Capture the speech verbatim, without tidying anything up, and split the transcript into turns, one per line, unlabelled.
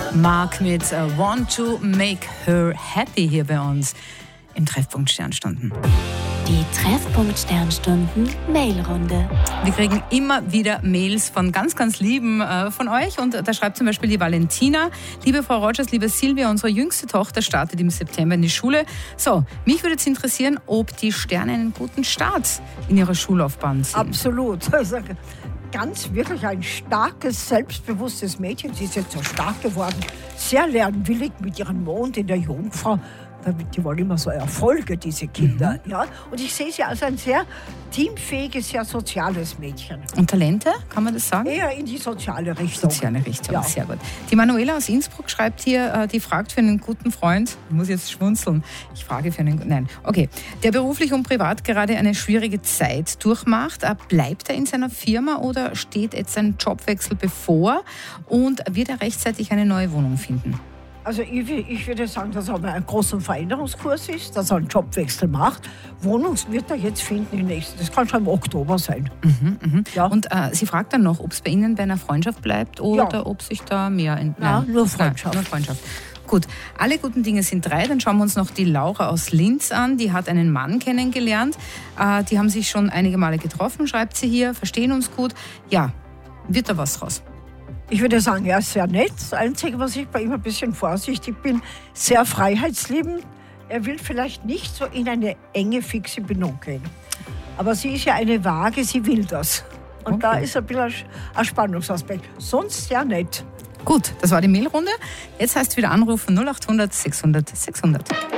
Mark mit uh, Want to Make Her Happy hier bei uns im Treffpunkt Sternstunden.
Die Treffpunkt Sternstunden Mailrunde.
Wir kriegen immer wieder Mails von ganz, ganz Lieben äh, von euch. Und da schreibt zum Beispiel die Valentina: Liebe Frau Rogers, liebe Silvia, unsere jüngste Tochter startet im September in die Schule. So, mich würde jetzt interessieren, ob die Sterne einen guten Start in ihrer Schullaufbahn sehen.
Absolut. Also ganz wirklich ein starkes, selbstbewusstes Mädchen. Sie ist jetzt so stark geworden, sehr lernwillig mit ihrem Mond in der Jungfrau. Die wollen immer so Erfolge, diese Kinder. Mhm. Ja? Und ich sehe sie als ein sehr teamfähiges, sehr soziales Mädchen.
Und Talente, kann man das sagen?
Eher in die soziale Richtung.
Soziale Richtung,
ja.
Sehr gut. Die Manuela aus Innsbruck schreibt hier, die fragt für einen guten Freund, ich muss jetzt schmunzeln, ich frage für einen, nein, okay, der beruflich und privat gerade eine schwierige Zeit durchmacht. Bleibt er in seiner Firma oder steht jetzt ein Jobwechsel bevor und wird er rechtzeitig eine neue Wohnung finden?
Also ich, ich würde sagen, dass er einen großen Veränderungskurs ist, dass er einen Jobwechsel macht. Wohnung wird er jetzt finden im nächsten. Das kann schon im Oktober sein.
Mhm, mh.
Ja.
Und äh, sie fragt dann noch, ob es bei Ihnen bei einer Freundschaft bleibt oder
ja.
ob sich da mehr... In,
nein,
nein,
nur Freundschaft.
Nein, nur Freundschaft. Gut, alle guten Dinge sind drei. Dann schauen wir uns noch die Laura aus Linz an. Die hat einen Mann kennengelernt. Äh, die haben sich schon einige Male getroffen, schreibt sie hier, verstehen uns gut. Ja, wird da was raus?
Ich würde sagen, er ist sehr nett. Das Einzige, was ich bei ihm ein bisschen vorsichtig bin, sehr freiheitsliebend. Er will vielleicht nicht so in eine enge, fixe Bindung gehen. Aber sie ist ja eine Waage, sie will das. Und okay. Da ist ein bisschen ein Spannungsaspekt. Sonst sehr nett.
Gut, das war die Mailrunde. Jetzt heißt es wieder anrufen null acht hundert sechshundert sechshundert.